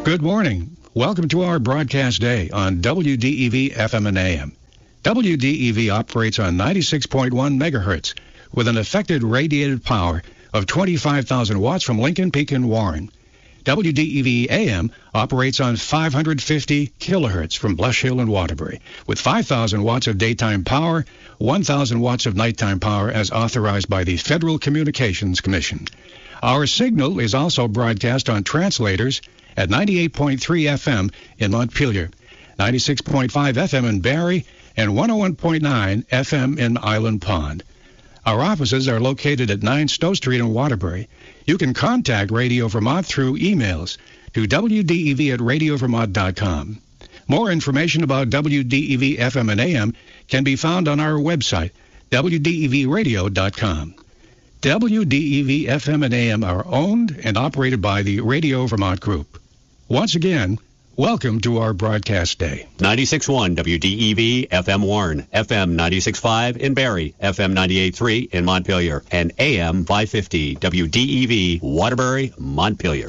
Good morning. Welcome to our broadcast day on WDEV FM and AM. WDEV operates on 96.1 megahertz with an effective radiated power of 25,000 watts from Lincoln Peak and Warren. WDEV AM operates on 550 kilohertz from Blush Hill and Waterbury with 5,000 watts of daytime power, 1,000 watts of nighttime power as authorized by the Federal Communications Commission. Our signal is also broadcast on translators at 98.3 FM in Montpelier, 96.5 FM in Barrie, and 101.9 FM in Island Pond. Our offices are located at 9 Stowe Street in Waterbury. You can contact Radio Vermont through emails to wdev@radiovermont.com. More information about WDEV FM and AM can be found on our website, wdevradio.com. WDEV FM and AM are owned and operated by the Radio Vermont Group. Once again, welcome to our broadcast day. 96.1 WDEV FM Warren, FM 96.5 in Barrie, FM 98.3 in Montpelier, and AM 550 WDEV Waterbury, Montpelier.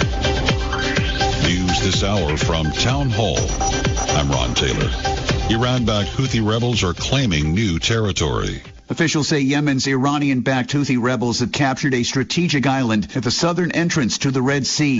News this hour from Town Hall. I'm Ron Taylor. Iran-backed Houthi rebels are claiming new territory. Officials say Yemen's Iranian-backed Houthi rebels have captured a strategic island at the southern entrance to the Red Sea.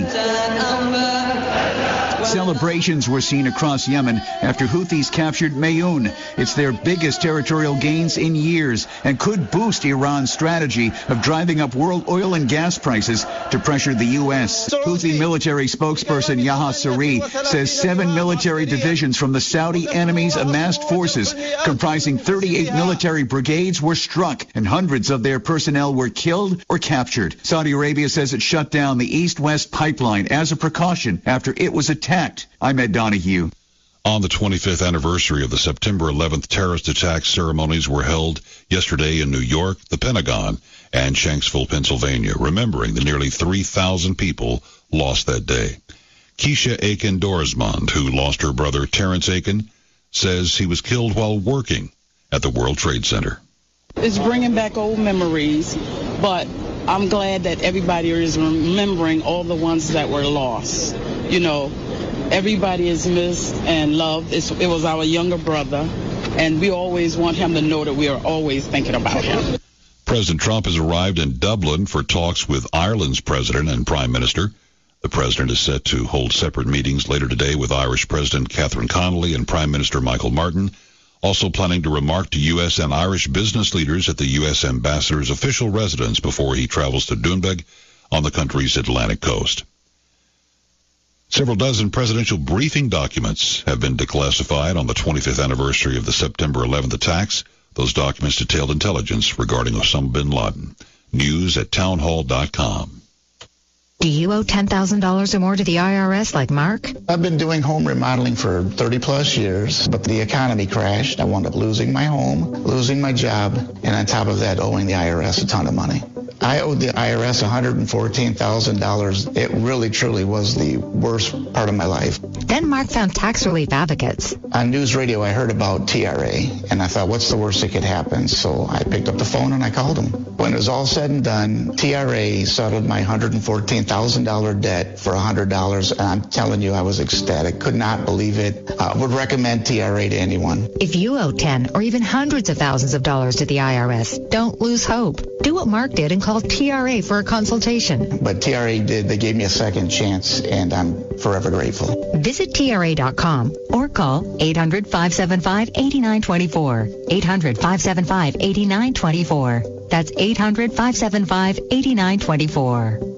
Celebrations were seen across Yemen after Houthis captured Mayoun. It's their biggest territorial gains in years and could boost Iran's strategy of driving up world oil and gas prices to pressure the U.S. Houthi military spokesperson Yahya Saree says 7 military divisions from the Saudi enemy's amassed forces, comprising 38 military brigades, were struck and hundreds of their personnel were killed or captured. Saudi Arabia says it shut down the East-West pipeline as a precaution after it was attacked. I'm Ed Donahue. On the 25th anniversary of the September 11th terrorist attack, ceremonies were held yesterday in New York, the Pentagon, and Shanksville, Pennsylvania, remembering the nearly 3,000 people lost that day. Keisha Aiken Dorismond, who lost her brother Terrence Aiken, says he was killed while working at the World Trade Center. It's bringing back old memories, but I'm glad that everybody is remembering all the ones that were lost. You know, everybody is missed and loved. It was our younger brother, and we always want him to know that we are always thinking about him. President Trump has arrived in Dublin for talks with Ireland's president and prime minister. The president is set to hold separate meetings later today with Irish President Catherine Connolly and Prime Minister Michael Martin, also planning to remark to U.S. and Irish business leaders at the U.S. ambassador's official residence before he travels to Doonbeg on the country's Atlantic coast. Several dozen presidential briefing documents have been declassified on the 25th anniversary of the September 11th attacks. Those documents detailed intelligence regarding Osama bin Laden. News at townhall.com. Do you owe $10,000 or more to the IRS like Mark? I've been doing home remodeling for 30 plus years, but the economy crashed. I wound up losing my home, losing my job, and on top of that, owing the IRS a ton of money. I owed the IRS $114,000. It really, truly was the worst part of my life. Then Mark found tax relief advocates. On news radio, I heard about TRA, and I thought, what's the worst that could happen? So I picked up the phone and I called them. When it was all said and done, TRA settled my $114,000 debt for $100, and I'm telling you, I was ecstatic. Could not believe it. Would recommend TRA to anyone. If you owe 10 or even hundreds of thousands of dollars to the IRS, don't lose hope. Do what Mark did and call TRA for a consultation. But TRA did. They gave me a second chance, and I'm forever grateful. Visit TRA.com or call 800-575-8924. 800-575-8924. That's 800-575-8924.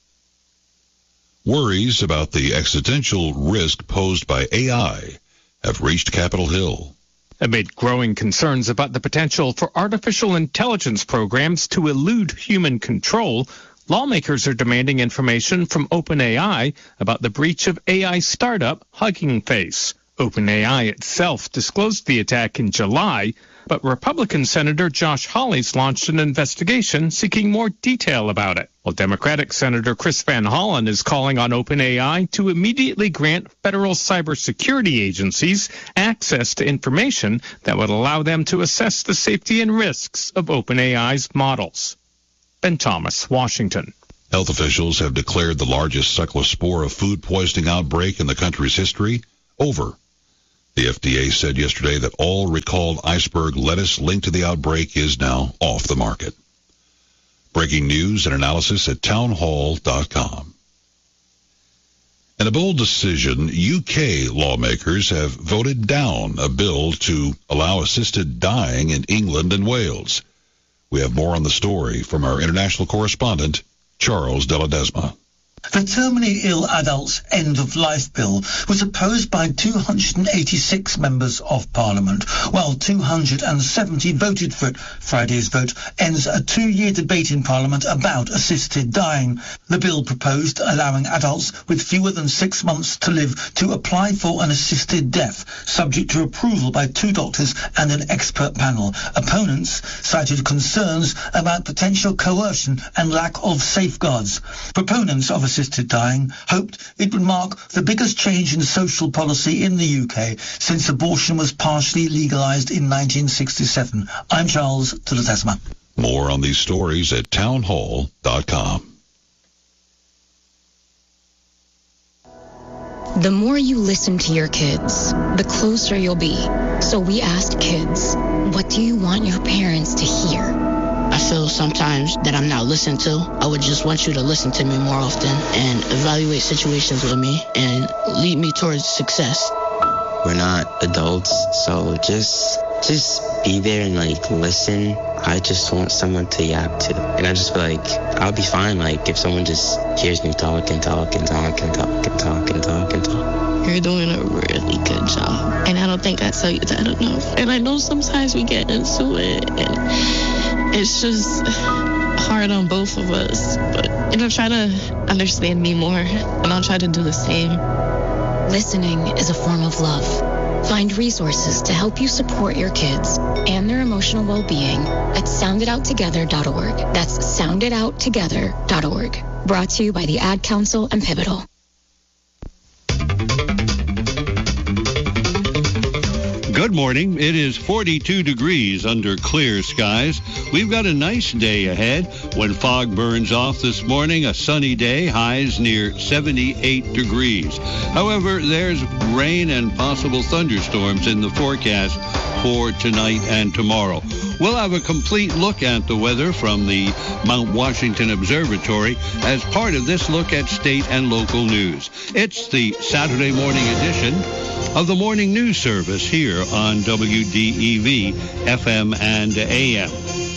Worries about the existential risk posed by AI have reached Capitol Hill. Amid growing concerns about the potential for artificial intelligence programs to elude human control, lawmakers are demanding information from OpenAI about the breach of AI startup Hugging Face. OpenAI itself disclosed the attack in July, but Republican Senator Josh Hawley's launched an investigation seeking more detail about it, while Democratic Senator Chris Van Hollen is calling on OpenAI to immediately grant federal cybersecurity agencies access to information that would allow them to assess the safety and risks of OpenAI's models. Ben Thomas, Washington. Health officials have declared the largest cephalospora food poisoning outbreak in the country's history over. The FDA said yesterday that all recalled iceberg lettuce linked to the outbreak is now off the market. Breaking news and analysis at townhall.com. In a bold decision, UK lawmakers have voted down a bill to allow assisted dying in England and Wales. We have more on the story from our international correspondent, Charles de Ledesma. The Terminally Ill Adults End of Life Bill was opposed by 286 members of Parliament, while 270 voted for it. Friday's vote ends a 2-year debate in Parliament about assisted dying. The bill proposed allowing adults with fewer than 6 months to live to apply for an assisted death, subject to approval by 2 doctors and an expert panel. Opponents cited concerns about potential coercion and lack of safeguards. Proponents of assisted dying hoped it would mark the biggest change in social policy in the UK since abortion was partially legalised in 1967. I'm Charles de Ledesma. More on these stories at townhall.com. The more you listen to your kids, the closer you'll be. So we asked kids, what do you want your parents to hear? I feel sometimes that I'm not listened to. I would just want you to listen to me more often and evaluate situations with me and lead me towards success. We're not adults, so just be there and listen. I just want someone to yap to. And I just feel like I'll be fine if someone just hears me talk and talk and talk and talk and talk and talk and talk. You're doing a really good job. And I don't think I tell you that enough. And I know sometimes we get into it and it's just hard on both of us. But try to understand me more and I'll try to do the same. Listening is a form of love. Find resources to help you support your kids and their emotional well-being at sounditouttogether.org. That's sounditouttogether.org. Brought to you by the Ad Council and Pivotal. Good morning. It is 42 degrees under clear skies. We've got a nice day ahead. When fog burns off this morning, a sunny day, highs near 78 degrees. However, there's rain and possible thunderstorms in the forecast for tonight and tomorrow. We'll have a complete look at the weather from the Mount Washington Observatory as part of this look at state and local news. It's the Saturday morning edition of the Morning News Service here on WDEV, FM and AM.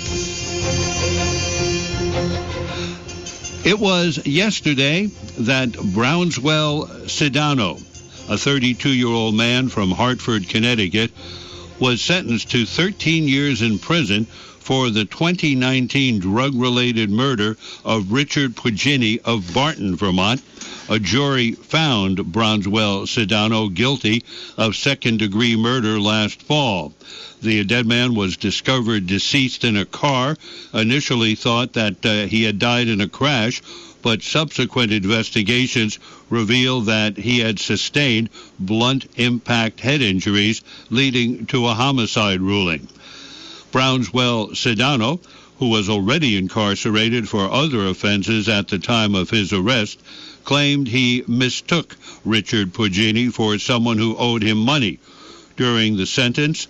It was yesterday that Brownswell Sedano, a 32-year-old man from Hartford, Connecticut, was sentenced to 13 years in prison for the 2019 drug-related murder of Richard Pugini of Barton, Vermont. A jury found Brownswell Sedano guilty of second-degree murder last fall. The dead man was discovered deceased in a car. Initially thought that he had died in a crash, but subsequent investigations revealed that he had sustained blunt impact head injuries, leading to a homicide ruling. Brownswell Sedano, who was already incarcerated for other offenses at the time of his arrest, claimed he mistook Richard Pugini for someone who owed him money. During the sentence,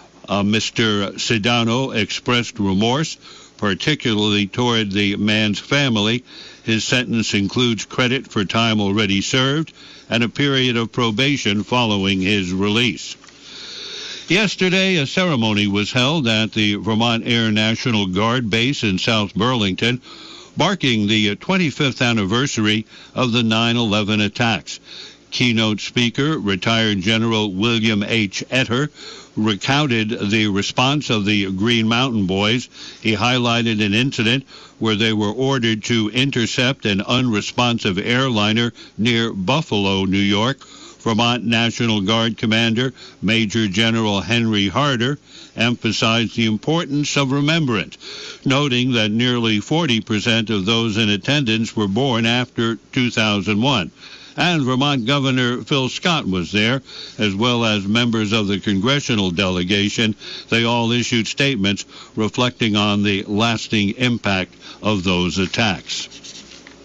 Mr. Sedano expressed remorse, particularly toward the man's family. His sentence includes credit for time already served and a period of probation following his release. Yesterday, a ceremony was held at the Vermont Air National Guard base in South Burlington, marking the 25th anniversary of the 9/11 attacks. Keynote speaker, retired General William H. Etter, recounted the response of the Green Mountain Boys. He highlighted an incident where they were ordered to intercept an unresponsive airliner near Buffalo, New York. Vermont National Guard Commander Major General Henry Harder emphasized the importance of remembrance, noting that nearly 40% of those in attendance were born after 2001. And Vermont Governor Phil Scott was there, as well as members of the congressional delegation. They all issued statements reflecting on the lasting impact of those attacks.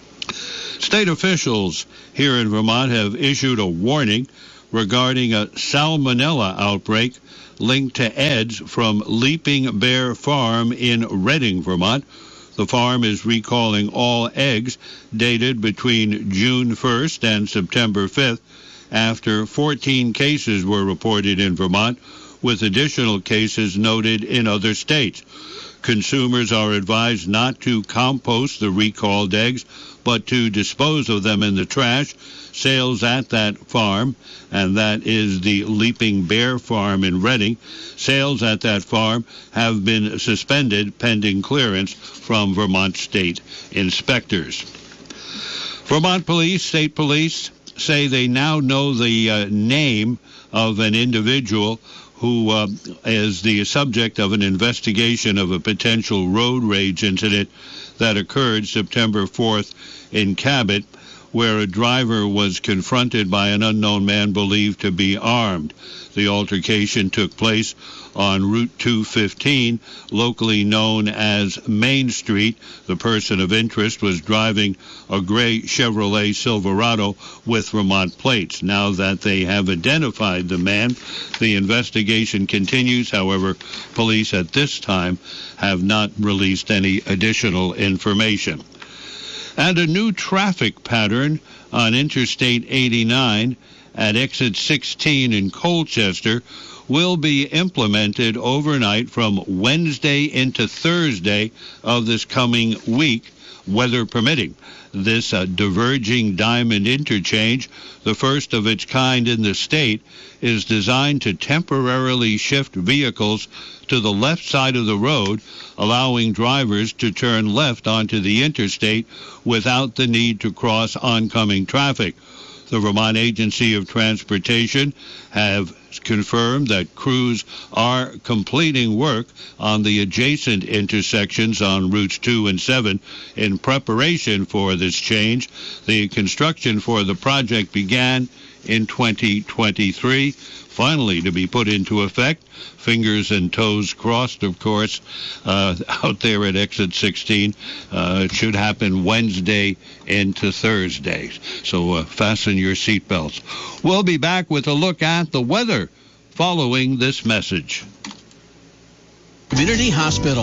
State officials here in Vermont have issued a warning regarding a salmonella outbreak linked to eggs from Leaping Bear Farm in Reading, Vermont. The farm is recalling all eggs dated between June 1st and September 5th after 14 cases were reported in Vermont, with additional cases noted in other states. Consumers are advised not to compost the recalled eggs, but to dispose of them in the trash. Sales at that farm, and that is the Leaping Bear Farm in Reading, sales at that farm have been suspended pending clearance from Vermont state inspectors. Vermont police, state police, say they now know the name of an individual who is the subject of an investigation of a potential road rage incident that occurred September 4th in Cabot, where a driver was confronted by an unknown man believed to be armed. The altercation took place on Route 215, locally known as Main Street. The person of interest was driving a gray Chevrolet Silverado with Vermont plates. Now that they have identified the man, the investigation continues. However, police at this time have not released any additional information. And a new traffic pattern on Interstate 89 at exit 16 in Colchester will be implemented overnight from Wednesday into Thursday of this coming week, weather permitting. This diverging diamond interchange, the first of its kind in the state, is designed to temporarily shift vehicles to the left side of the road, allowing drivers to turn left onto the interstate without the need to cross oncoming traffic. The Vermont Agency of Transportation have confirmed that crews are completing work on the adjacent intersections on routes 2 and 7 in preparation for this change. The construction for the project began in 2023, finally to be put into effect. Fingers and toes crossed, of course, out there at exit 16. It should happen Wednesday into Thursday. So fasten your seatbelts. We'll be back with a look at the weather following this message. Community Hospital.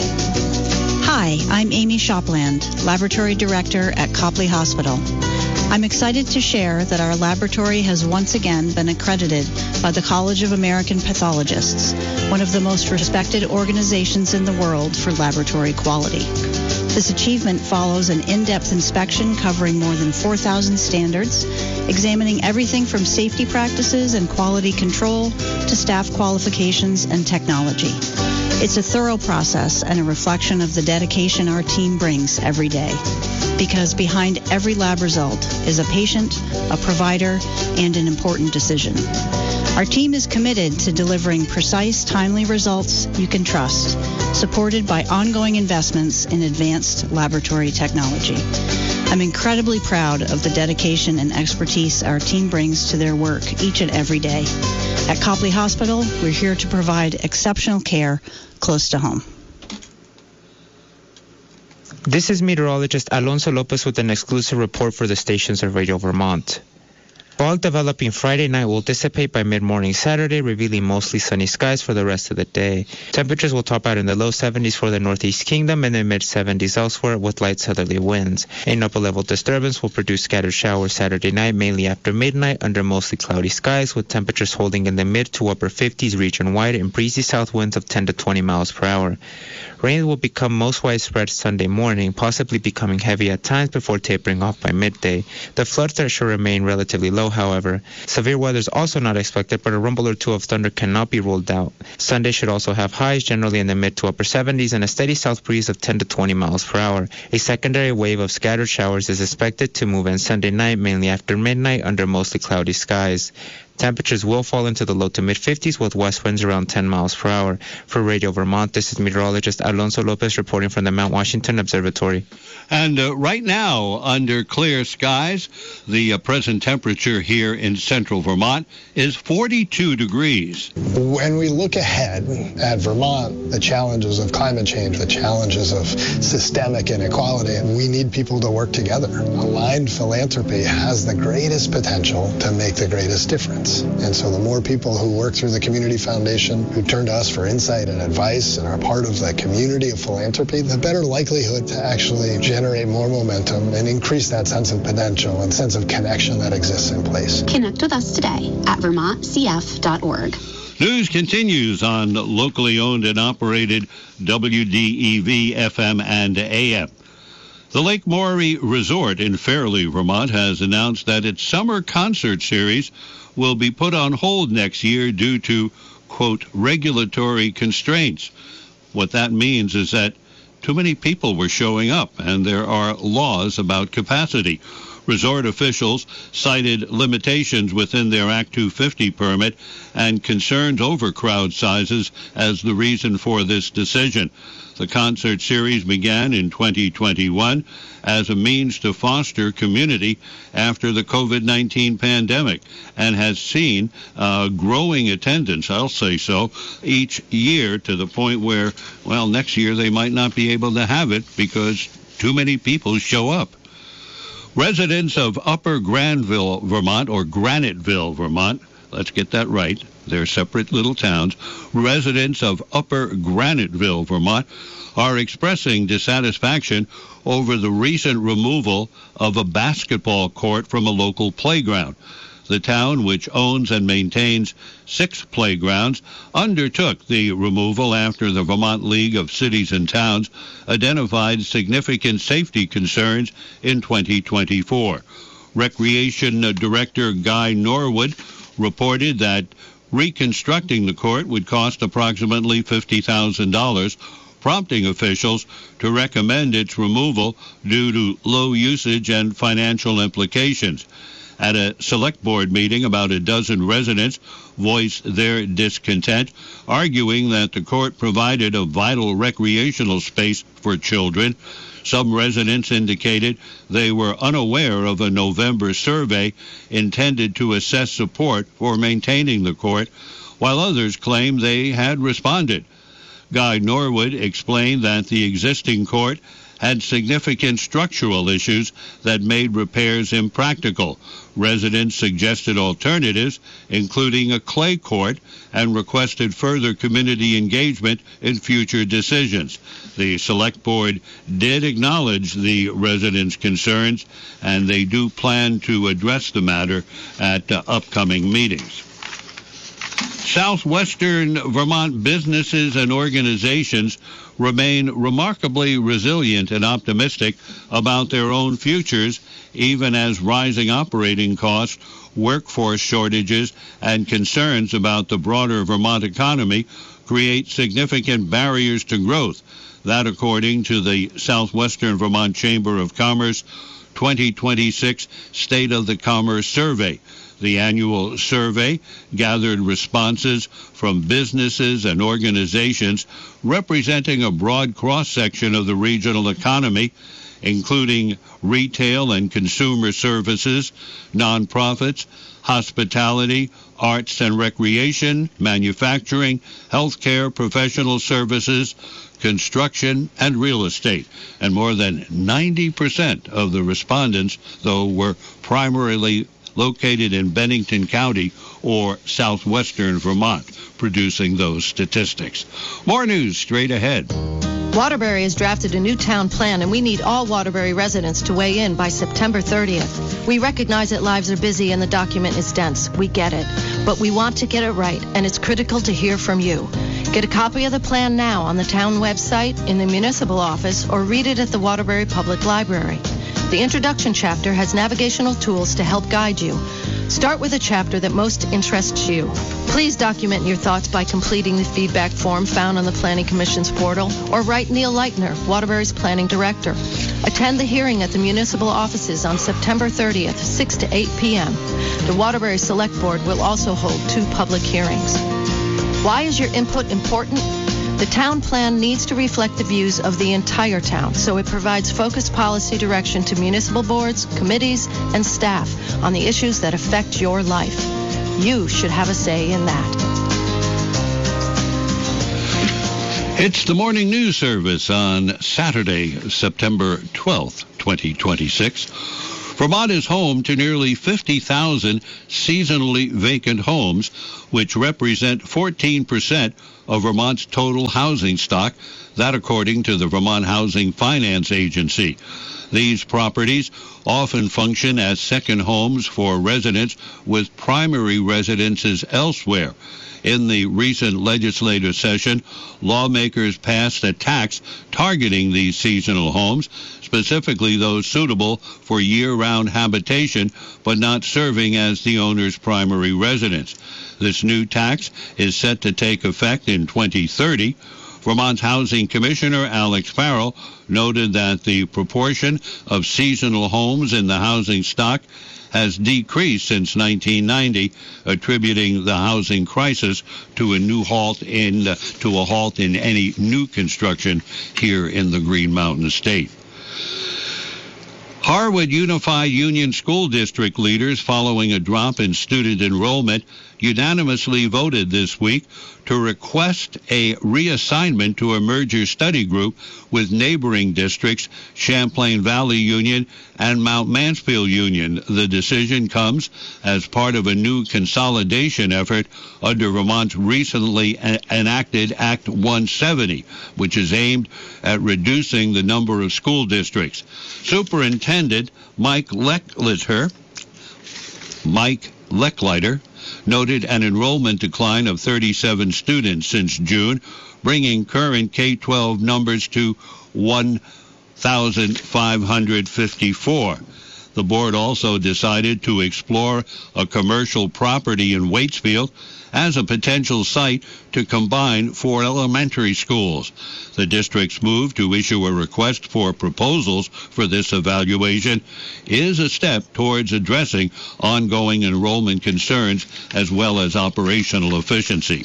Hi, I'm Amy Shopland, Laboratory Director at Copley Hospital. I'm excited to share that our laboratory has once again been accredited by the College of American Pathologists, one of the most respected organizations in the world for laboratory quality. This achievement follows an in-depth inspection covering more than 4,000 standards, examining everything from safety practices and quality control to staff qualifications and technology. It's a thorough process and a reflection of the dedication our team brings every day. Because behind every lab result is a patient, a provider, and an important decision. Our team is committed to delivering precise, timely results you can trust, supported by ongoing investments in advanced laboratory technology. I'm incredibly proud of the dedication and expertise our team brings to their work each and every day. At Copley Hospital, we're here to provide exceptional care close to home. This is meteorologist Alonso Lopez with an exclusive report for the stations of Radio Vermont. Fog developing Friday night will dissipate by mid-morning Saturday, revealing mostly sunny skies for the rest of the day. Temperatures will top out in the low 70s for the Northeast Kingdom and the mid-70s elsewhere with light southerly winds. An upper-level disturbance will produce scattered showers Saturday night, mainly after midnight, under mostly cloudy skies, with temperatures holding in the mid to upper 50s region-wide and breezy south winds of 10 to 20 miles per hour. Rain will become most widespread Sunday morning, possibly becoming heavy at times before tapering off by midday. The flood threat should remain relatively low, however. Severe weather is also not expected, but a rumble or two of thunder cannot be ruled out. Sunday should also have highs generally in the mid to upper 70s and a steady south breeze of 10 to 20 miles per hour. A secondary wave of scattered showers is expected to move in Sunday night, mainly after midnight, under mostly cloudy skies. Temperatures will fall into the low to mid-50s with west winds around 10 miles per hour. For Radio Vermont, this is meteorologist Alonso Lopez reporting from the Mount Washington Observatory. And right now, under clear skies, the present temperature here in central Vermont is 42 degrees. When we look ahead at Vermont, the challenges of climate change, the challenges of systemic inequality, we need people to work together. Aligned philanthropy has the greatest potential to make the greatest difference. And so the more people who work through the Community Foundation, who turn to us for insight and advice and are part of the community of philanthropy, the better likelihood to actually generate more momentum and increase that sense of potential and sense of connection that exists in place. Connect with us today at vermontcf.org. News continues on locally owned and operated WDEV FM and AM. The Lake Maury Resort in Fairleigh, Vermont, has announced that its summer concert series will be put on hold next year due to, quote, regulatory constraints. What that means is that too many people were showing up, and there are laws about capacity. Resort officials cited limitations within their Act 250 permit and concerns over crowd sizes as the reason for this decision. The concert series began in 2021 as a means to foster community after the COVID-19 pandemic and has seen growing attendance, I'll say so, each year to the point where, well, next year they might not be able to have it because too many people show up. Residents of Upper Granville, Vermont, or Graniteville, Vermont, let's get that right, they're separate little towns. Residents of Upper Graniteville, Vermont, are expressing dissatisfaction over the recent removal of a basketball court from a local playground. The town, which owns and maintains 6 playgrounds, undertook the removal after the Vermont League of Cities and Towns identified significant safety concerns in 2024. Recreation Director Guy Norwood reported that reconstructing the court would cost approximately $50,000, prompting officials to recommend its removal due to low usage and financial implications. At a select board meeting, about a dozen residents voiced their discontent, arguing that the court provided a vital recreational space for children. Some residents indicated they were unaware of a November survey intended to assess support for maintaining the court, while others claimed they had responded. Guy Norwood explained that the existing court had significant structural issues that made repairs impractical. Residents suggested alternatives, including a clay court, and requested further community engagement in future decisions. The Select Board did acknowledge the residents' concerns, and they do plan to address the matter at upcoming meetings. Southwestern Vermont businesses and organizations remain remarkably resilient and optimistic about their own futures, even as rising operating costs, workforce shortages, and concerns about the broader Vermont economy create significant barriers to growth. That according to the Southwestern Vermont Chamber of Commerce 2026 State of the Commerce Survey. The annual survey gathered responses from businesses and organizations representing a broad cross-section of the regional economy, including retail and consumer services, nonprofits, hospitality, arts and recreation, manufacturing, healthcare, professional services, construction, and real estate. And more than 90% of the respondents, though, were primarily located in Bennington County or southwestern Vermont, producing those statistics. More news straight ahead. Waterbury has drafted a new town plan, and we need all Waterbury residents to weigh in by September 30th. We recognize that lives are busy and the document is dense. We get it. But we want to get it right, and it's critical to hear from you. Get a copy of the plan now on the town website, in the municipal office, or read it at the Waterbury Public Library. The introduction chapter has navigational tools to help guide you. Start with a chapter that most interests you. Please document your thoughts by completing the feedback form found on the Planning Commission's portal, or write Neil Leitner, Waterbury's Planning Director. Attend the hearing at the municipal offices on September 30th, 6 to 8 p.m. The Waterbury Select Board will also hold 2 public hearings. Why is your input important? The town plan needs to reflect the views of the entire town, so it provides focused policy direction to municipal boards, committees, and staff on the issues that affect your life. You should have a say in that. It's the morning news service on Saturday, September 12th, 2026. Vermont is home to nearly 50,000 seasonally vacant homes, which represent 14% of Vermont's total housing stock, that according to the Vermont Housing Finance Agency. These properties often function as second homes for residents with primary residences elsewhere. In the recent legislative session, lawmakers passed a tax targeting these seasonal homes, specifically those suitable for year-round habitation but not serving as the owner's primary residence. This new tax is set to take effect in 2030. Vermont's Housing Commissioner Alex Farrell noted that the proportion of seasonal homes in the housing stock has decreased since 1990, attributing the housing crisis to a halt in any new construction here in the Green Mountain State. Harwood Unified Union School District leaders, following a drop in student enrollment, unanimously voted this week to request a reassignment to a merger study group with neighboring districts, Champlain Valley Union and Mount Mansfield Union. The decision comes as part of a new consolidation effort under Vermont's recently enacted Act 170, which is aimed at reducing the number of school districts. Superintendent Mike Lechleiter noted an enrollment decline of 37 students since June, bringing current K-12 numbers to 1,554. The board also decided to explore a commercial property in Waitsfield as a potential site to combine 4 elementary schools. The district's move to issue a request for proposals for this evaluation is a step towards addressing ongoing enrollment concerns as well as operational efficiency.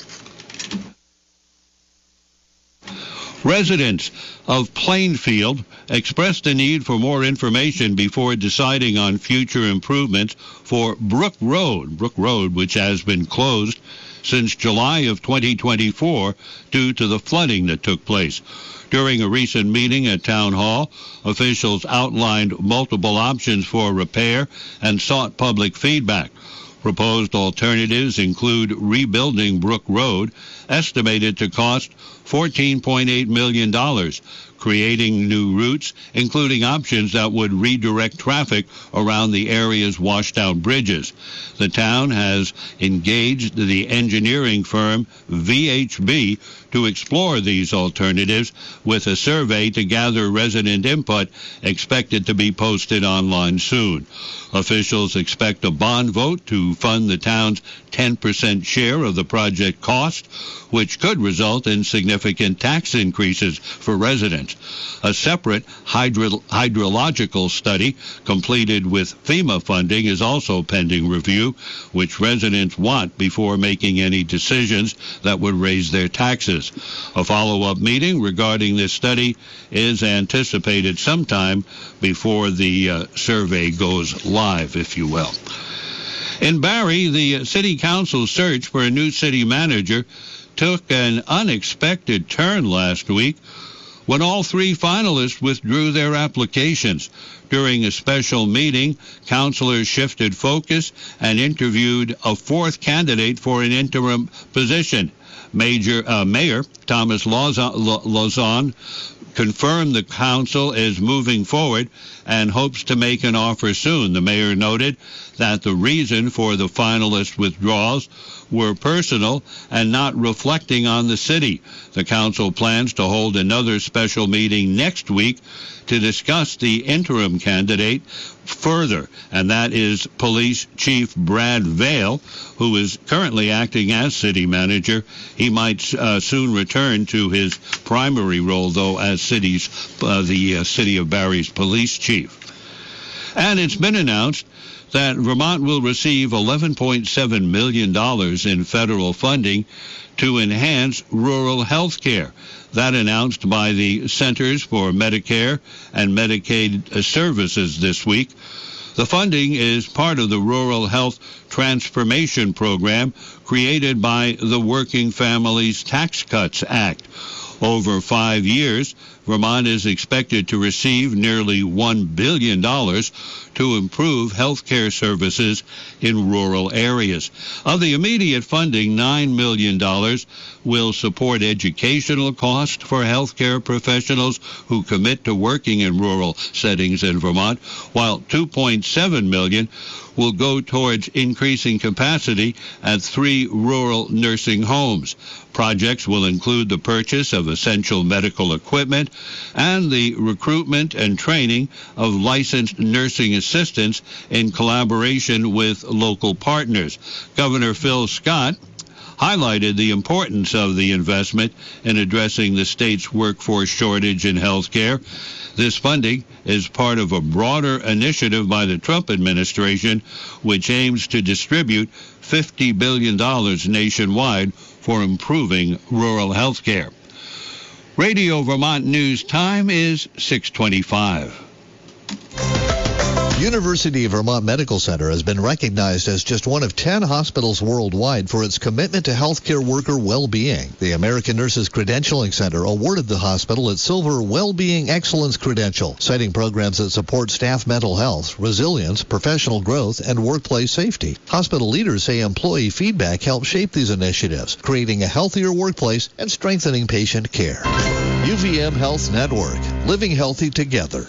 Residents of Plainfield expressed a need for more information before deciding on future improvements for Brook Road, which has been closed since July of 2024 due to the flooding that took place. During a recent meeting at Town Hall, officials outlined multiple options for repair and sought public feedback. Proposed alternatives include rebuilding Brook Road, estimated to cost $14.8 million, creating new routes, including options that would redirect traffic around the area's washed-out bridges. The town has engaged the engineering firm VHB to explore these alternatives, with a survey to gather resident input expected to be posted online soon. Officials expect a bond vote to fund the town's 10% share of the project cost, which could result in significant tax increases for residents. A separate hydrological study completed with FEMA funding is also pending review, which residents want before making any decisions that would raise their taxes. A follow-up meeting regarding this study is anticipated sometime before the survey goes live, if you will. In Barrie, the city council search for a new city manager took an unexpected turn last week when all 3 finalists withdrew their applications. During a special meeting, councilors shifted focus and interviewed a 4th candidate for an interim position. Mayor Thomas Lauzon confirmed the council is moving forward and hopes to make an offer soon. The mayor noted that the reason for the finalist withdrawals were personal and not reflecting on the city. The council plans to hold another special meeting next week to discuss the interim candidate further, and that is Police Chief Brad Vail, who is currently acting as city manager. He might soon return to his primary role, though, as the City of Barrie's police chief. And it's been announced that Vermont will receive $11.7 million in federal funding to enhance rural health care. That announced by the Centers for Medicare and Medicaid Services this week. The funding is part of the Rural Health Transformation Program created by the Working Families Tax Cuts Act. Over 5 years, Vermont is expected to receive nearly $1 billion to improve health care services in rural areas. Of the immediate funding, $9 million will support educational costs for health care professionals who commit to working in rural settings in Vermont, while $2.7 million will go towards increasing capacity at 3 rural nursing homes. Projects will include the purchase of essential medical equipment and the recruitment and training of licensed nursing assistants in collaboration with local partners. Governor Phil Scott highlighted the importance of the investment in addressing the state's workforce shortage in health care. This funding is part of a broader initiative by the Trump administration, which aims to distribute $50 billion nationwide for improving rural health care. Radio Vermont News time is 6:25. University of Vermont Medical Center has been recognized as just one of 10 hospitals worldwide for its commitment to healthcare worker well-being. The American Nurses Credentialing Center awarded the hospital its Silver Well-Being Excellence Credential, citing programs that support staff mental health, resilience, professional growth, and workplace safety. Hospital leaders say employee feedback helps shape these initiatives, creating a healthier workplace and strengthening patient care. UVM Health Network, living healthy together.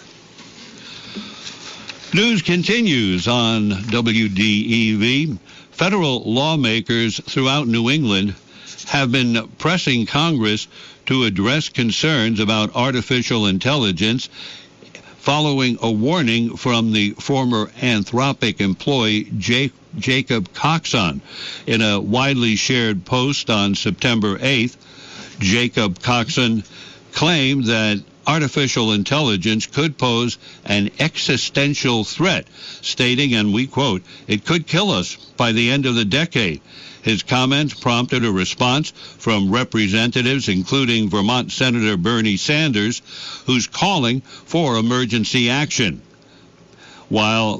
News continues on WDEV. Federal lawmakers throughout New England have been pressing Congress to address concerns about artificial intelligence following a warning from the former Anthropic employee Jacob Coxon. In a widely shared post on September 8th, Jacob Coxon claimed that artificial intelligence could pose an existential threat, stating, and we quote, "It could kill us by the end of the decade." His comments prompted a response from representatives, including Vermont Senator Bernie Sanders, who's calling for emergency action. While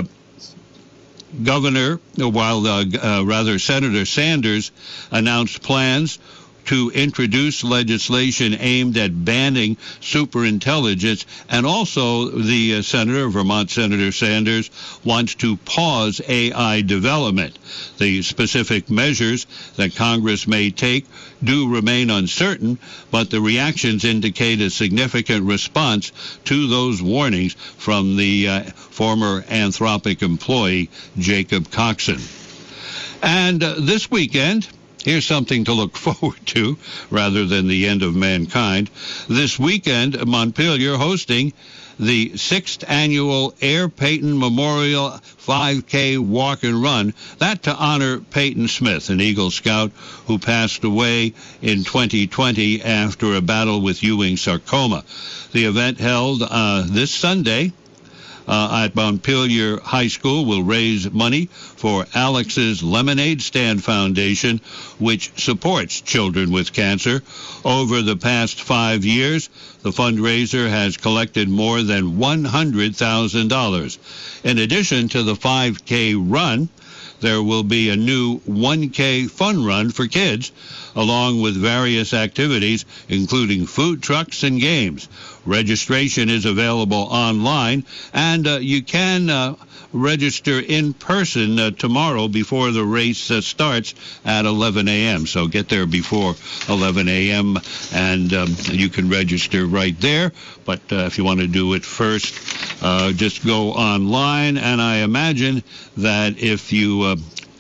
Senator Sanders announced plans to introduce legislation aimed at banning superintelligence, and also the Vermont Senator Sanders wants to pause AI development. The specific measures that Congress may take do remain uncertain, but the reactions indicate a significant response to those warnings from the former Anthropic employee Jacob Coxon. And this weekend, here's something to look forward to rather than the end of mankind. This weekend, Montpelier hosting the 6th annual Air Peyton Memorial 5K Walk and Run, that to honor Peyton Smith, an Eagle Scout who passed away in 2020 after a battle with Ewing sarcoma. The event held this Sunday at Montpelier High School will raise money for Alex's Lemonade Stand Foundation, which supports children with cancer. Over the past 5 years, the fundraiser has collected more than $100,000. In addition to the 5K run, there will be a new 1K fun run for kids, along with various activities, including food trucks and games. Registration is available online, and you can register in person tomorrow before the race starts at 11 a.m. So get there before 11 a.m. and you can register right there. But if you want to do it first, just go online. And I imagine that if you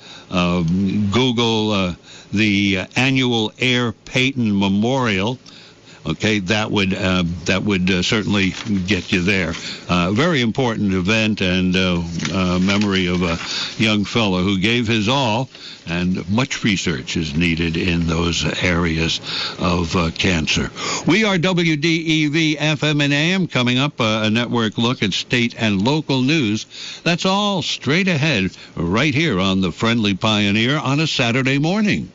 Google the annual Air Payton Memorial, okay, that would certainly get you there. Very important event and memory of a young fellow who gave his all, and much research is needed in those areas of cancer. We are WDEV FM and AM. Coming up, a network look at state and local news. That's all straight ahead right here on the Friendly Pioneer on a Saturday morning.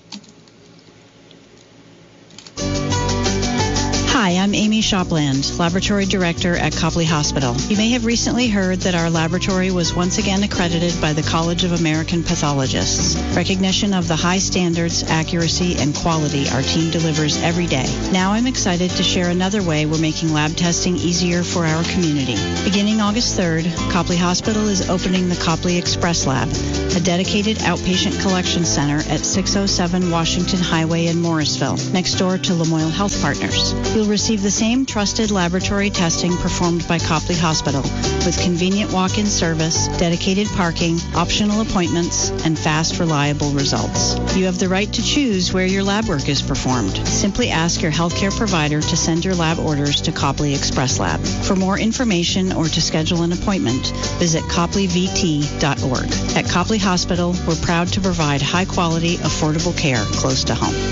Hi, I'm Amy Shopland, Laboratory Director at Copley Hospital. You may have recently heard that our laboratory was once again accredited by the College of American Pathologists. Recognition of the high standards, accuracy, and quality our team delivers every day. Now I'm excited to share another way we're making lab testing easier for our community. Beginning August 3rd, Copley Hospital is opening the Copley Express Lab, a dedicated outpatient collection center at 607 Washington Highway in Morrisville, next door to Lamoille Health Partners. You'll receive the same trusted laboratory testing performed by Copley Hospital, with convenient walk-in service, dedicated parking, optional appointments, and fast, reliable results. You have the right to choose where your lab work is performed. Simply ask your healthcare provider to send your lab orders to Copley Express Lab. For more information or to schedule an appointment, visit copleyvt.org. At Copley Hospital, we're proud to provide high-quality, affordable care close to home.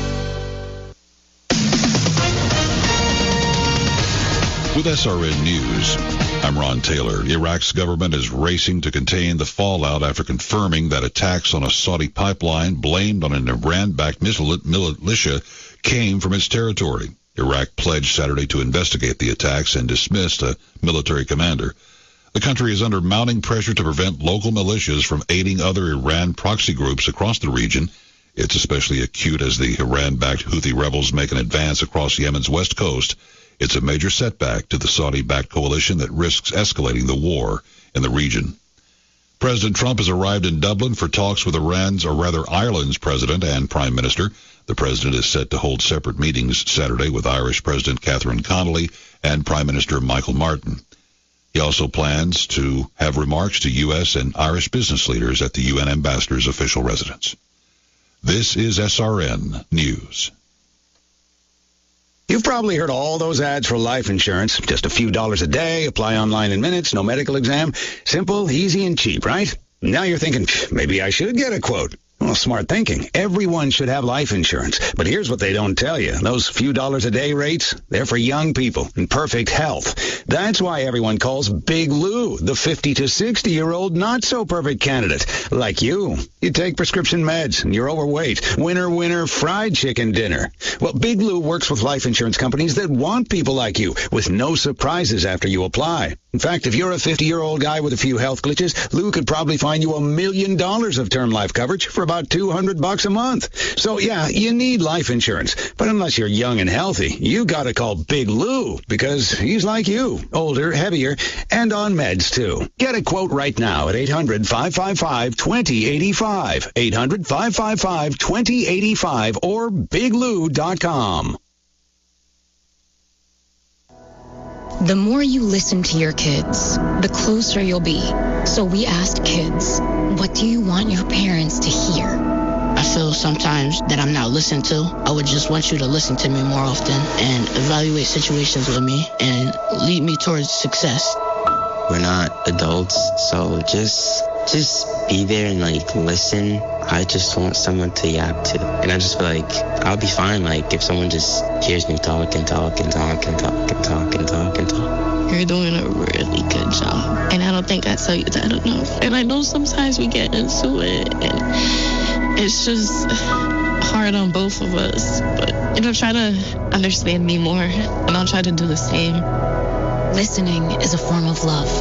With SRN News, I'm Ron Taylor. Iraq's government is racing to contain the fallout after confirming that attacks on a Saudi pipeline blamed on an Iran-backed militia came from its territory. Iraq pledged Saturday to investigate the attacks and dismissed a military commander. The country is under mounting pressure to prevent local militias from aiding other Iran proxy groups across the region. It's especially acute as the Iran-backed Houthi rebels make an advance across Yemen's west coast. It's a major setback to the Saudi-backed coalition that risks escalating the war in the region. President Trump has arrived in Dublin for talks with Ireland's president and prime minister. The president is set to hold separate meetings Saturday with Irish President Catherine Connolly and Prime Minister Michael Martin. He also plans to have remarks to U.S. and Irish business leaders at the UN ambassador's official residence. This is SRN News. You've probably heard all those ads for life insurance. Just a few dollars a day, apply online in minutes, no medical exam. Simple, easy, and cheap, right? Now you're thinking, maybe I should get a quote. Well, smart thinking. Everyone should have life insurance. But here's what they don't tell you. Those few dollars a day rates, they're for young people in perfect health. That's why everyone calls Big Lou the 50 to 60-year-old not-so-perfect candidate. Like you. You take prescription meds and you're overweight. Winner, fried chicken dinner. Well, Big Lou works with life insurance companies that want people like you with no surprises after you apply. In fact, if you're a 50-year-old guy with a few health glitches, Lou could probably find you $1 million of term life coverage for about $200 a month. So, yeah, you need life insurance. But unless you're young and healthy, you got to call Big Lou because he's like you, older, heavier, and on meds, too. Get a quote right now at 800-555-2085, 800-555-2085, or biglou.com. The more you listen to your kids, the closer you'll be. So we asked kids, what do you want your parents to hear? I feel sometimes that I'm not listened to. I would just want you to listen to me more often and evaluate situations with me and lead me towards success. We're not adults, so just be there and listen. I just want someone to yap to. And I just feel like I'll be fine if someone just hears me talk and talk and talk and talk and talk and talk and talk. You're doing a really good job. And I don't think I tell you that enough. And I know sometimes we get into it and it's just hard on both of us. But try to understand me more and I'll try to do the same. Listening is a form of love.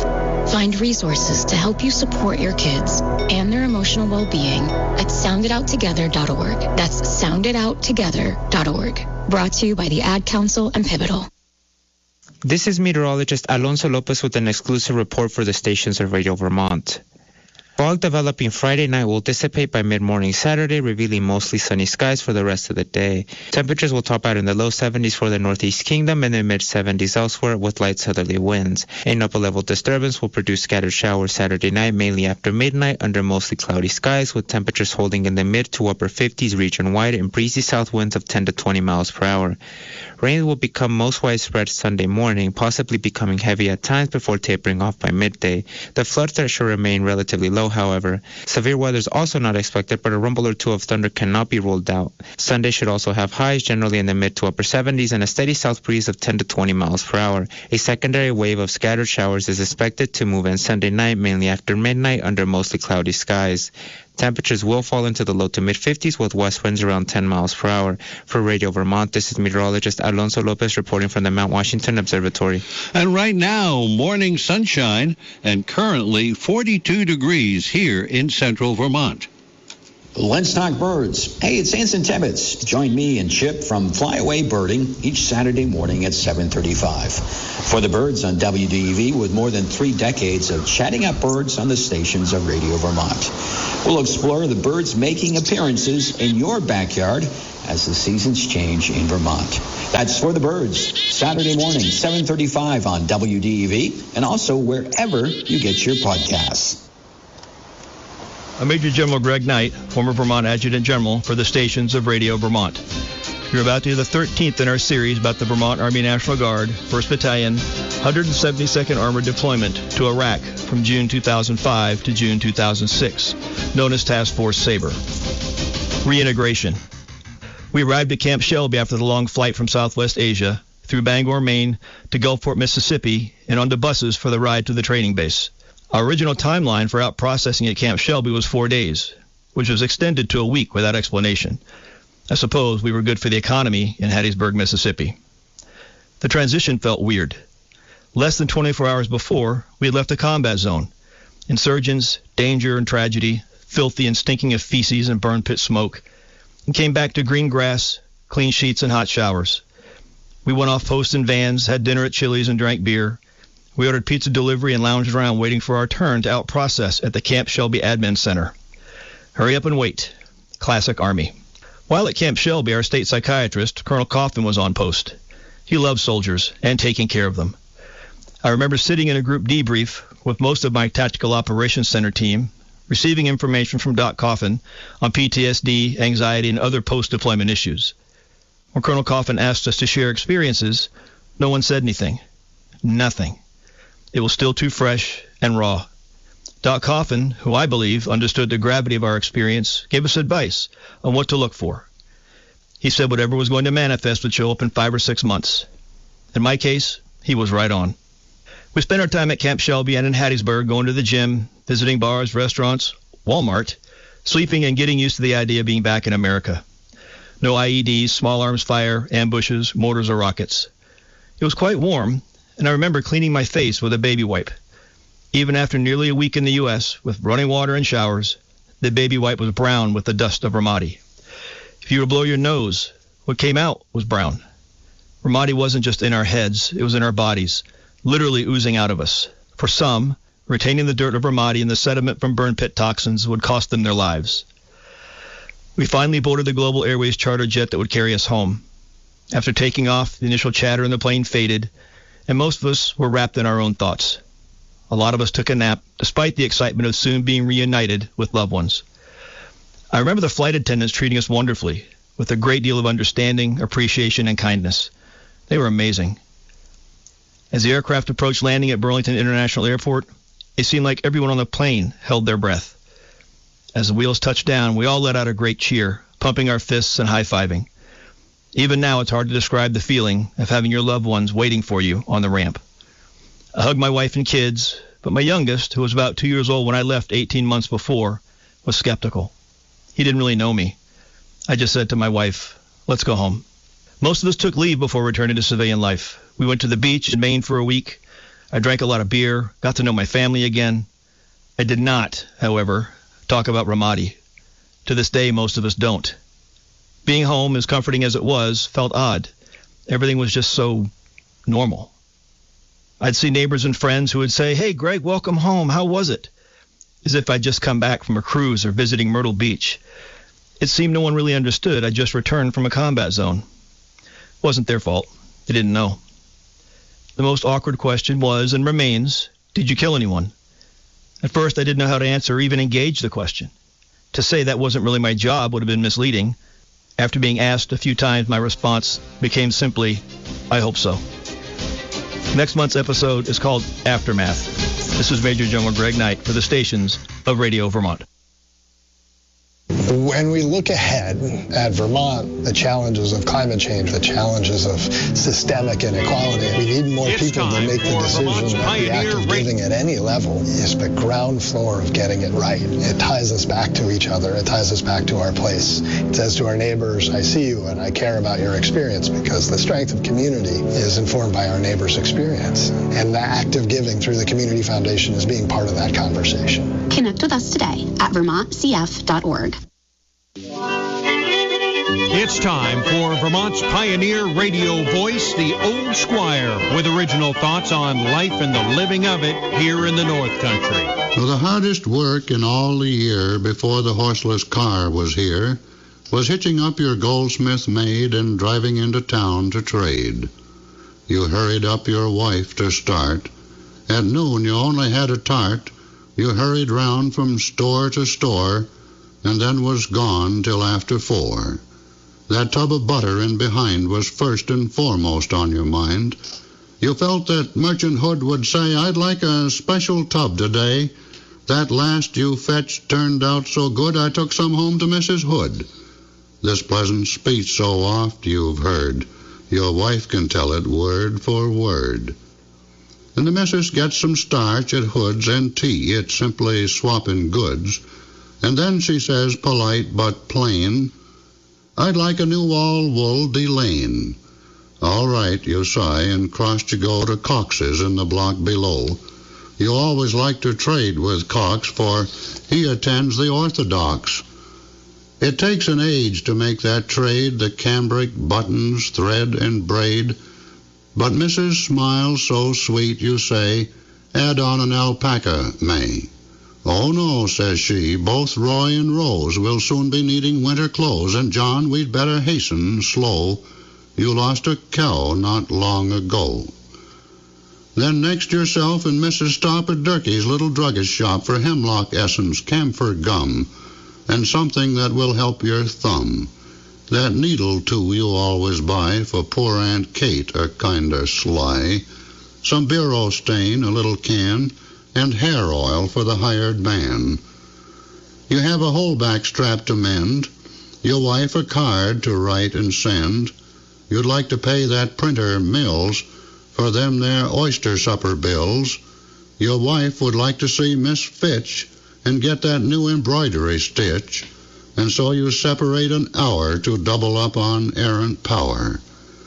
Find resources to help you support your kids and their emotional well-being at soundidouttogether.org. That's soundidouttogether.org. Brought to you by the Ad Council and Pivotal. This is meteorologist Alonso Lopez with an exclusive report for the stations of Radio Vermont. Fog developing Friday night will dissipate by mid-morning Saturday, revealing mostly sunny skies for the rest of the day. Temperatures will top out in the low 70s for the Northeast Kingdom and the mid-70s elsewhere with light southerly winds. An upper-level disturbance will produce scattered showers Saturday night, mainly after midnight, under mostly cloudy skies, with temperatures holding in the mid to upper 50s region-wide and breezy south winds of 10 to 20 miles per hour. Rain will become most widespread Sunday morning, possibly becoming heavy at times before tapering off by midday. The flood threat should remain relatively low, however. Severe weather is also not expected, but a rumble or two of thunder cannot be ruled out. Sunday should also have highs generally in the mid to upper 70s and a steady south breeze of 10 to 20 miles per hour. A secondary wave of scattered showers is expected to move in Sunday night, mainly after midnight, under mostly cloudy skies. Temperatures will fall into the low to mid-50s with west winds around 10 miles per hour. For Radio Vermont, this is meteorologist Alonso Lopez reporting from the Mount Washington Observatory. And right now, morning sunshine and currently 42 degrees here in central Vermont. Let's talk birds. Hey, it's Anson Tibbetts. Join me and Chip from Flyaway Birding each Saturday morning at 7:35. For the birds on WDEV, with more than 3 decades of chatting up birds on the stations of Radio Vermont. We'll explore the birds making appearances in your backyard as the seasons change in Vermont. That's For the Birds, Saturday morning, 7:35 on WDEV, and also wherever you get your podcasts. I'm Major General Greg Knight, former Vermont Adjutant General for the stations of Radio Vermont. You're about to hear the 13th in our series about the Vermont Army National Guard, 1st Battalion, 172nd Armored Deployment to Iraq from June 2005 to June 2006, known as Task Force Sabre. Reintegration. We arrived at Camp Shelby after the long flight from Southwest Asia, through Bangor, Maine, to Gulfport, Mississippi, and onto buses for the ride to the training base. Our original timeline for out-processing at Camp Shelby was 4 days, which was extended to a week without explanation. I suppose we were good for the economy in Hattiesburg, Mississippi. The transition felt weird. Less than 24 hours before, we had left a combat zone. Insurgents, danger and tragedy, filthy and stinking of feces and burn pit smoke, and came back to green grass, clean sheets, and hot showers. We went off post in vans, had dinner at Chili's, and drank beer. We ordered pizza delivery and lounged around waiting for our turn to out-process at the Camp Shelby Admin Center. Hurry up and wait. Classic Army. While at Camp Shelby, our state psychiatrist, Colonel Coffin, was on post. He loved soldiers and taking care of them. I remember sitting in a group debrief with most of my Tactical Operations Center team, receiving information from Doc Coffin on PTSD, anxiety, and other post-deployment issues. When Colonel Coffin asked us to share experiences, no one said anything. Nothing. It was still too fresh and raw. Doc Coffin, who I believe understood the gravity of our experience, gave us advice on what to look for. He said whatever was going to manifest would show up in 5 or 6 months. In my case, he was right on. We spent our time at Camp Shelby and in Hattiesburg, going to the gym, visiting bars, restaurants, Walmart, sleeping and getting used to the idea of being back in America. No IEDs, small arms fire, ambushes, mortars, or rockets. It was quite warm, and I remember cleaning my face with a baby wipe. Even after nearly a week in the U.S., with running water and showers, the baby wipe was brown with the dust of Ramadi. If you were to blow your nose, what came out was brown. Ramadi wasn't just in our heads, it was in our bodies, literally oozing out of us. For some, retaining the dirt of Ramadi and the sediment from burn pit toxins would cost them their lives. We finally boarded the Global Airways charter jet that would carry us home. After taking off, the initial chatter in the plane faded, and most of us were wrapped in our own thoughts. A lot of us took a nap, despite the excitement of soon being reunited with loved ones. I remember the flight attendants treating us wonderfully, with a great deal of understanding, appreciation, and kindness. They were amazing. As the aircraft approached landing at Burlington International Airport, it seemed like everyone on the plane held their breath. As the wheels touched down, we all let out a great cheer, pumping our fists and high-fiving. Even now, it's hard to describe the feeling of having your loved ones waiting for you on the ramp. I hugged my wife and kids, but my youngest, who was about 2 years old when I left 18 months before, was skeptical. He didn't really know me. I just said to my wife, "Let's go home." Most of us took leave before returning to civilian life. We went to the beach in Maine for a week. I drank a lot of beer, got to know my family again. I did not, however, talk about Ramadi. To this day, most of us don't. Being home, as comforting as it was, felt odd. Everything was just so normal. I'd see neighbors and friends who would say, "Hey, Greg, welcome home. How was it?" As if I'd just come back from a cruise or visiting Myrtle Beach. It seemed no one really understood. I just returned from a combat zone. It wasn't their fault. They didn't know. The most awkward question was, and remains, did you kill anyone? At first, I didn't know how to answer or even engage the question. To say that wasn't really my job would have been misleading. After being asked a few times, my response became simply, I hope so. Next month's episode is called Aftermath. This is Major General Greg Knight for the stations of Radio Vermont. When we look ahead at Vermont, the challenges of climate change, the challenges of systemic inequality, we need more people to make the decision that the act of giving at any level is the ground floor of getting it right. It ties us back to each other. It ties us back to our place. It says to our neighbors, I see you and I care about your experience, because the strength of community is informed by our neighbors' experience. And the act of giving through the Community Foundation is being part of that conversation. Connect with us today at vermontcf.org. It's time for Vermont's pioneer radio voice, the Old Squire, with original thoughts on life and the living of it here in the North Country. Well, the hardest work in all the year before the horseless car was here was hitching up your Goldsmith maid and driving into town to trade. You hurried up your wife to start. At noon you only had a tart. You hurried round from store to store, and then was gone till after 4. That tub of butter in behind was first and foremost on your mind. You felt that Merchant Hood would say, I'd like a special tub today. That last you fetched turned out so good I took some home to Mrs. Hood. This pleasant speech so oft you've heard, your wife can tell it word for word. And the missus gets some starch at Hood's and tea. It's simply swapping goods. And then she says, polite but plain, I'd like a new all-wool Delane. All right, you sigh, and cross you go to Cox's in the block below. You always like to trade with Cox, for he attends the orthodox. It takes an age to make that trade, the cambric, buttons, thread, and braid. But Mrs. smiles so sweet, you say, add on an alpaca, May. Oh, no, says she, both Roy and Rose will soon be needing winter clothes, and John, we'd better hasten slow. You lost a cow not long ago. Then next yourself and Mrs. stop at Durkee's little druggist shop for hemlock essence, camphor gum, and something that will help your thumb. That needle, too, you always buy for poor Aunt Kate, a kinder sly. Some bureau stain, a little can, and hair oil for the hired man. You have a holdback strap to mend, your wife a card to write and send. You'd like to pay that printer Mills for them their oyster supper bills. Your wife would like to see Miss Fitch and get that new embroidery stitch, and so you separate an hour to double up on errant power.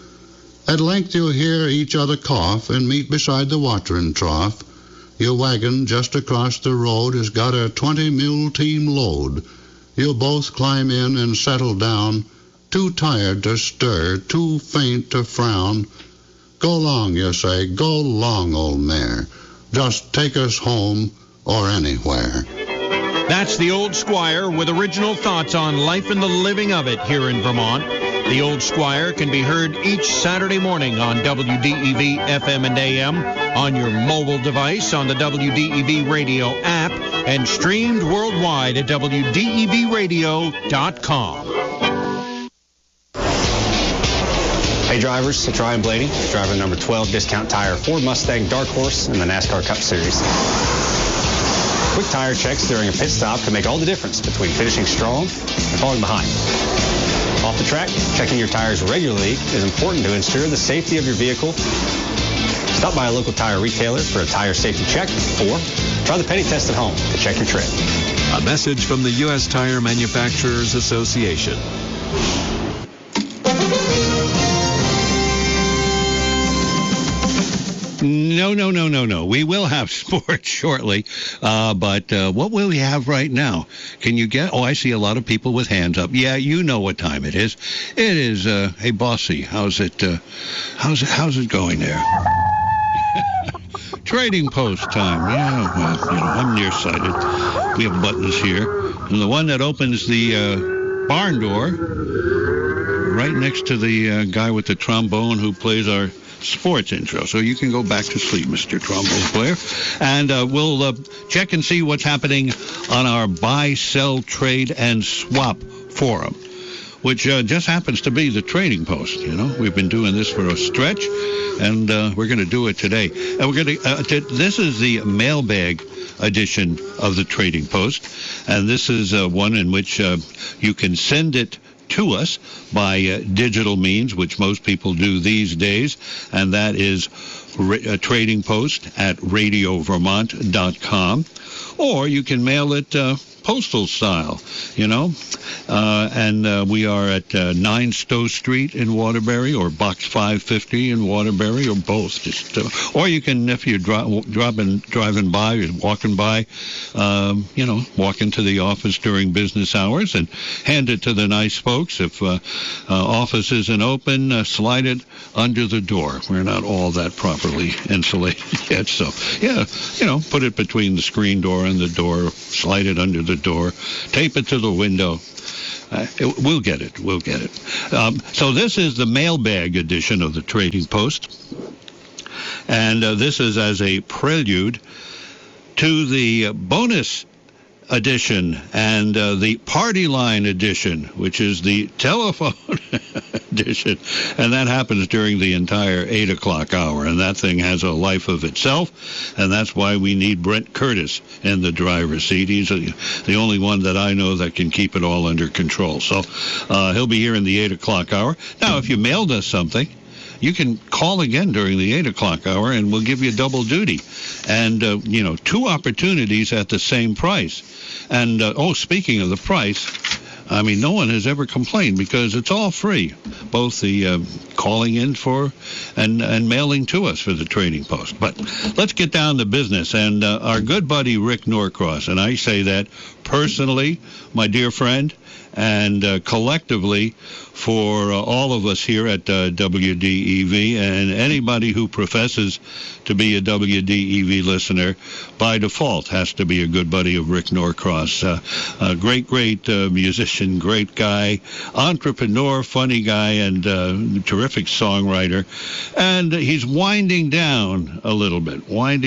At length you hear each other cough and meet beside the watering trough. Your wagon just across the road has got a 20-mule team load. You'll both climb in and settle down, too tired to stir, too faint to frown. Go long, you say, go long, old mare. Just take us home or anywhere. That's the Old Squire with original thoughts on life and the living of it here in Vermont. The Old Squire can be heard each Saturday morning on WDEV FM and AM, on your mobile device, on the WDEV radio app, and streamed worldwide at WDEVradio.com. Hey drivers, it's Ryan Blaney, driver number 12 Discount Tire Ford Mustang Dark Horse in the NASCAR Cup Series. Quick tire checks during a pit stop can make all the difference between finishing strong and falling behind. Off the track, checking your tires regularly is important to ensure the safety of your vehicle. Stop by a local tire retailer for a tire safety check, or try the penny test at home to check your tread. A message from the U.S. Tire Manufacturers Association. No. We will have sports shortly, but what will we have right now? Can you get? Oh, I see a lot of people with hands up. Yeah, you know what time it is. It is. Hey, Bossy, how's it going there? Trading post time. Yeah, well, I'm nearsighted. We have buttons here, and the one that opens the barn door, right next to the guy with the trombone who plays our sports intro. So you can go back to sleep, Mr. Trombone player. And we'll check and see what's happening on our buy, sell, trade, and swap forum, which just happens to be the Trading Post. We've been doing this for a stretch, and we're going to do it today. And we're going to. This is the mailbag edition of the Trading Post, and this is one in which you can send it to us by digital means, which most people do these days, and that is Trading Post at radiovermont.com, or you can mail it postal style, and we are at 9 Stowe Street in Waterbury, or Box 550 in Waterbury, or both. Or you can, if you're driving by, walking by, walk into the office during business hours and hand it to the nice folks. If office isn't open, slide it under the door. We're not all that properly insulated yet, so put it between the screen door and the door, slide it under the door, tape it to the window. We'll get it. So this is the mailbag edition of the Trading Post, and this is as a prelude to the bonus edition and the party line edition, which is the telephone edition, and that happens during the entire 8 o'clock hour, and that thing has a life of itself, and that's why we need Brent Curtis in the driver's seat. He's the only one that I know that can keep it all under control. So he'll be here in the 8 o'clock hour. Now, if you mailed us something, you can call again during the 8 o'clock hour, and we'll give you double duty. And, 2 opportunities at the same price. And, speaking of the price, no one has ever complained because it's all free, both the calling in for and mailing to us for the Trading Post. But let's get down to business. And our good buddy Rick Norcross, and I say that personally, my dear friend, and collectively for all of us here at WDEV, and anybody who professes to be a WDEV listener by default has to be a good buddy of Rick Norcross. A great musician, great guy, entrepreneur, funny guy, and terrific songwriter. And he's winding down a little bit. And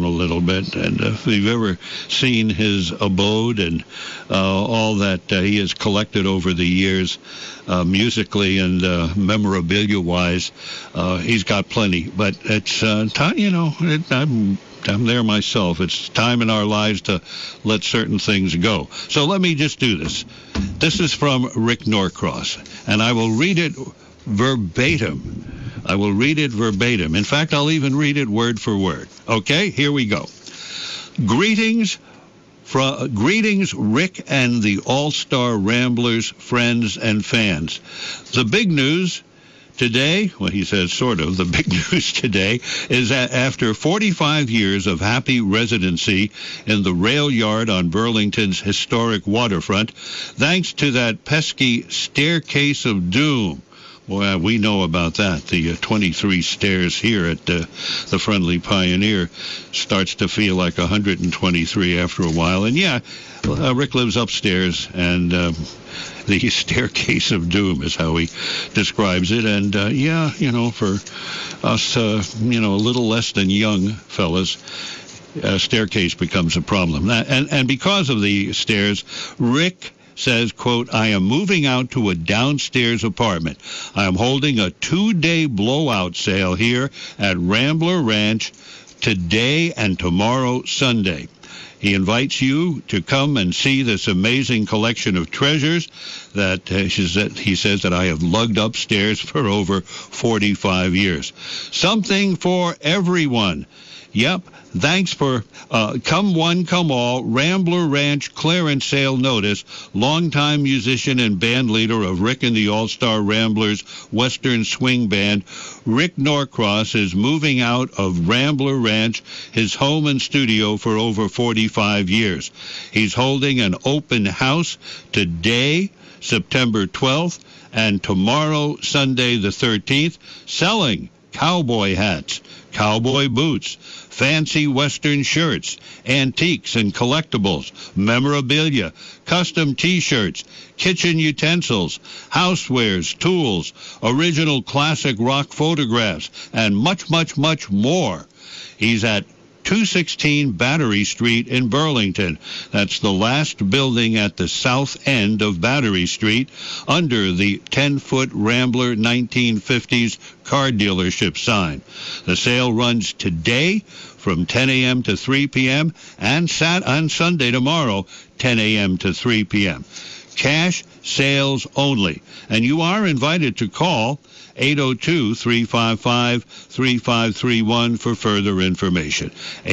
if you've ever seen his abode and all that he has collected over the years, musically and memorabilia-wise, he's got plenty. But it's time, I'm there myself. It's time in our lives to let certain things go. So let me just do this. This is from Rick Norcross, and I will read it verbatim. In fact, I'll even read it word for word. Okay, here we go. Greetings, Rick and the All-Star Ramblers, friends and fans. The big news today, well, he says sort of, the big news today is that after 45 years of happy residency in the rail yard on Burlington's historic waterfront, thanks to that pesky staircase of doom. Boy, we know about that. The 23 stairs here at the Friendly Pioneer starts to feel like 123 after a while. And yeah, Rick lives upstairs, and the staircase of doom is how he describes it. And for us, a little less than young fellas, staircase becomes a problem. And because of the stairs, Rick says, quote, I am moving out to a downstairs apartment. I am holding a 2-day blowout sale here at Rambler Ranch today and tomorrow, Sunday. He invites you to come and see this amazing collection of treasures that he says that I have lugged upstairs for over 45 years. Something for everyone. Yep. Thanks for come one, come all, Rambler Ranch clearance sale notice. Longtime musician and band leader of Rick and the All-Star Ramblers Western Swing Band, Rick Norcross is moving out of Rambler Ranch, his home and studio for over 45 years. He's holding an open house today, September 12th, and tomorrow, Sunday the 13th, selling cowboy hats, cowboy boots, fancy Western shirts, antiques and collectibles, memorabilia, custom T-shirts, kitchen utensils, housewares, tools, original classic rock photographs, and much, much, much more. He's at 216 Battery Street in Burlington. That's the last building at the south end of Battery Street under the 10-foot Rambler 1950s car dealership sign. The sale runs today from 10 a.m. to 3 p.m. and on Sunday tomorrow, 10 a.m. to 3 p.m. Cash sales only. And you are invited to call 802-355-3531 for further information.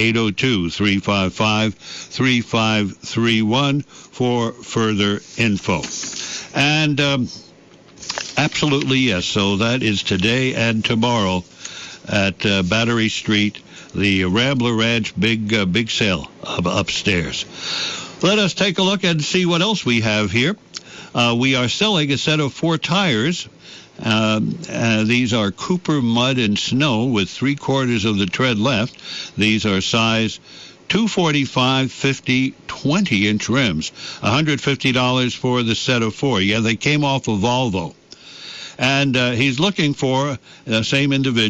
802-355-3531 for further info. And absolutely, yes, so that is today and tomorrow at Battery Street, the Rambler Ranch big sale upstairs. Let us take a look and see what else we have here. We are selling a set of 4 tires. These are Cooper Mud and Snow with 3/4 of the tread left. These are size 245, 50, 20-inch rims. $150 for the set of 4. Yeah, they came off of Volvo. And he's looking for the same individual.